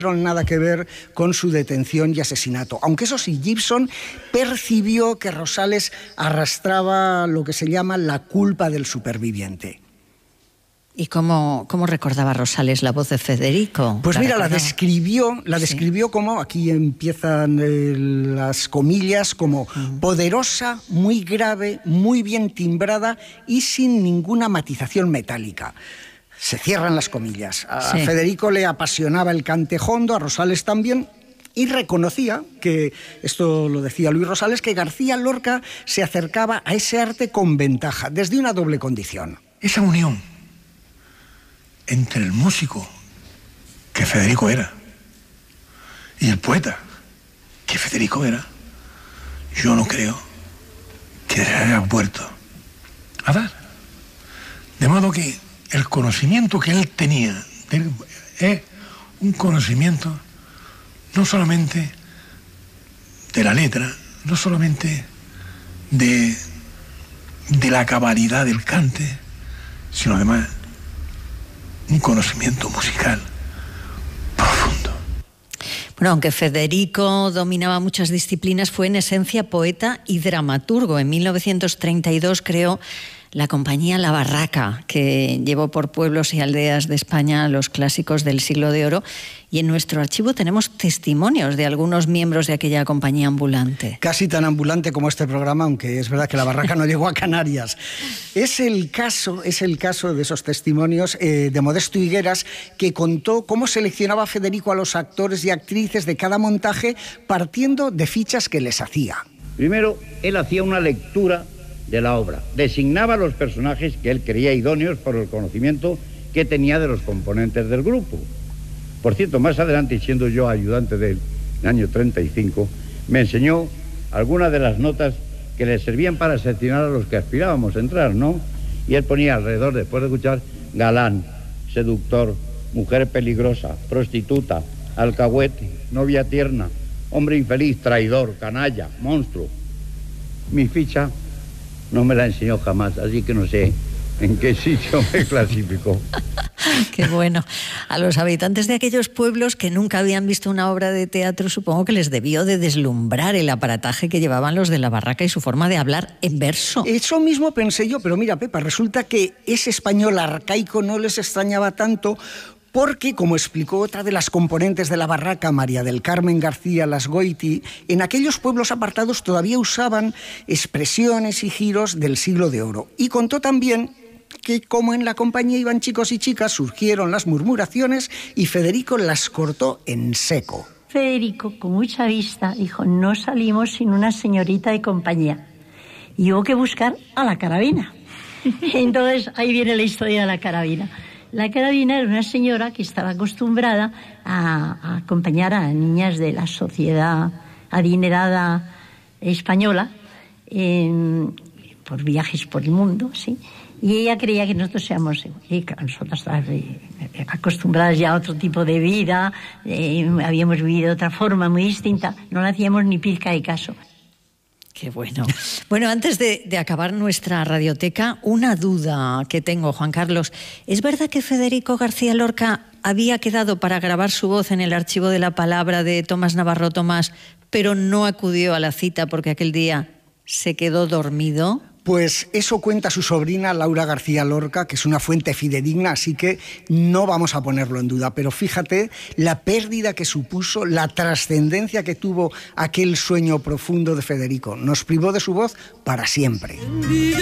nada que ver con su detención y asesinato. Aunque eso sí, Gibson percibió que Rosales arrastraba lo que se llama la culpa del superviviente. ¿Y cómo recordaba Rosales la voz de Federico? Pues mira, la describió como, aquí empiezan las comillas, como poderosa, muy grave, muy bien timbrada y sin ninguna matización metálica. Se cierran las comillas. A Federico le apasionaba el cante hondo, a Rosales también, y reconocía que, esto lo decía Luis Rosales, que García Lorca se acercaba a ese arte con ventaja, desde una doble condición. Esa unión entre el músico, que Federico era, y el poeta, que Federico era, yo no creo que se haya vuelto a dar. De modo que el conocimiento que él tenía es un conocimiento no solamente de la letra, no solamente de la cabalidad del cante, sino además un conocimiento musical profundo. Bueno, aunque Federico dominaba muchas disciplinas, fue en esencia poeta y dramaturgo. En 1932 creó la compañía La Barraca, que llevó por pueblos y aldeas de España los clásicos del Siglo de Oro, y en nuestro archivo tenemos testimonios de algunos miembros de aquella compañía ambulante. Casi tan ambulante como este programa, aunque es verdad que La Barraca no llegó a Canarias. Es el caso de esos testimonios de Modesto Higueras, que contó cómo seleccionaba Federico a los actores y actrices de cada montaje partiendo de fichas que les hacía. Primero, él hacía una lectura de la obra, designaba los personajes que él creía idóneos por el conocimiento que tenía de los componentes del grupo. Por cierto, más adelante, siendo yo ayudante de él, en el año 35, me enseñó algunas de las notas que le servían para seleccionar a los que aspirábamos a entrar, ¿no? Y él ponía alrededor, después de escuchar, galán, seductor, mujer peligrosa, prostituta, alcahuete, novia tierna, hombre infeliz, traidor, canalla, monstruo. Mi ficha no me la enseñó jamás, así que no sé en qué sitio me clasificó. Qué bueno. A los habitantes de aquellos pueblos que nunca habían visto una obra de teatro, supongo que les debió de deslumbrar el aparataje que llevaban los de La Barraca y su forma de hablar en verso. Eso mismo pensé yo, pero mira, Pepa, resulta que ese español arcaico no les extrañaba tanto, porque, como explicó otra de las componentes de La Barraca, María del Carmen García Lasgoiti, en aquellos pueblos apartados todavía usaban expresiones y giros del Siglo de Oro. Y contó también que, como en la compañía iban chicos y chicas, surgieron las murmuraciones y Federico las cortó en seco. Federico, con mucha vista, dijo: no salimos sin una señorita de compañía. Y hubo que buscar a la carabina. Entonces, ahí viene la historia de la carabina. La carabina era una señora que estaba acostumbrada a acompañar a niñas de la sociedad adinerada española por viajes por el mundo, ¿sí? Y ella creía que nosotros seamos, nosotros acostumbradas ya a otro tipo de vida, habíamos vivido de otra forma muy distinta, no le hacíamos ni pizca de caso. Qué bueno. Bueno, antes de acabar nuestra radioteca, una duda que tengo, Juan Carlos. ¿Es verdad que Federico García Lorca había quedado para grabar su voz en el archivo de la palabra de Tomás Navarro Tomás, pero no acudió a la cita porque aquel día se quedó dormido? Pues eso cuenta su sobrina Laura García Lorca, que es una fuente fidedigna, así que no vamos a ponerlo en duda. Pero fíjate la pérdida que supuso, la trascendencia que tuvo aquel sueño profundo de Federico. Nos privó de su voz para siempre.